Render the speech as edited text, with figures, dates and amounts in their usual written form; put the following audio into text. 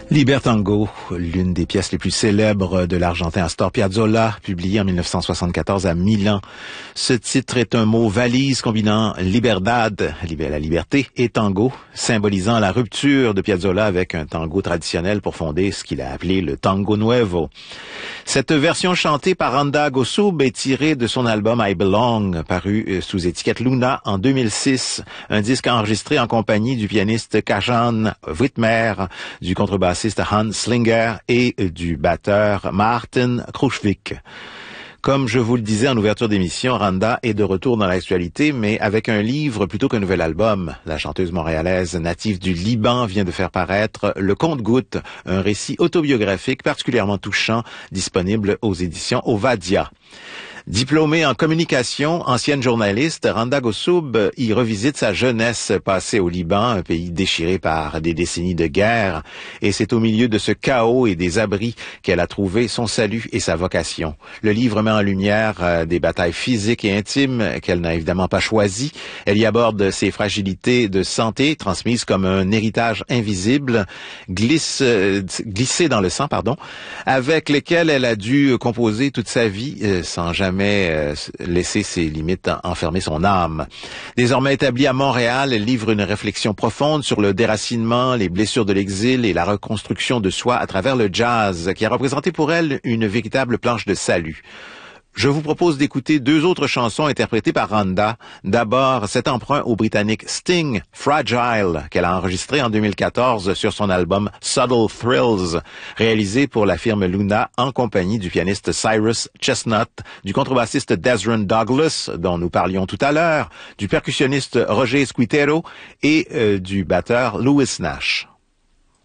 Libertango, l'une des pièces les plus célèbres de l'Argentin Astor Piazzolla, publiée en 1974 à Milan. Ce titre est un mot valise combinant liberdad, la liberté, et tango, symbolisant la rupture de Piazzolla avec un tango traditionnel pour fonder ce qu'il a appelé le tango nuevo. Cette version chantée par Randa Gossoub est tirée de son album I Belong, paru sous étiquette Luna en 2006, un disque enregistré en compagnie du pianiste Kajan Whitmer, du contrebassiste Hans Slinger et du batteur Martin Krushvik. Comme je vous le disais en ouverture d'émission, Randa est de retour dans l'actualité, mais avec un livre plutôt qu'un nouvel album. La chanteuse montréalaise native du Liban vient de faire paraître Le Compte-Gouttes, un récit autobiographique particulièrement touchant, disponible aux éditions Ovadia. Diplômée en communication, ancienne journaliste, Randa Gossoub y revisite sa jeunesse passée au Liban, un pays déchiré par des décennies de guerre, et c'est au milieu de ce chaos et des abris qu'elle a trouvé son salut et sa vocation. Le livre met en lumière des batailles physiques et intimes qu'elle n'a évidemment pas choisies. Elle y aborde ses fragilités de santé, transmises comme un héritage invisible, glissé dans le sang, avec lesquelles elle a dû composer toute sa vie sans jamais laisser ses limites enfermer son âme. Désormais établie à Montréal, elle livre une réflexion profonde sur le déracinement, les blessures de l'exil et la reconstruction de soi à travers le jazz, qui a représenté pour elle une véritable planche de salut. Je vous propose d'écouter deux autres chansons interprétées par Randa. D'abord, cet emprunt au Britannique Sting, Fragile, qu'elle a enregistré en 2014 sur son album Subtle Thrills, réalisé pour la firme Luna en compagnie du pianiste Cyrus Chestnut, du contrebassiste Desron Douglas, dont nous parlions tout à l'heure, du percussionniste Roger Squitero et du batteur Louis Nash.